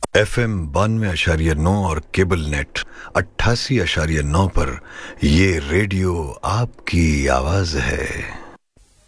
FM 92.9 और cable net 88.9 पर ये रेडियो आपकी आवाज है।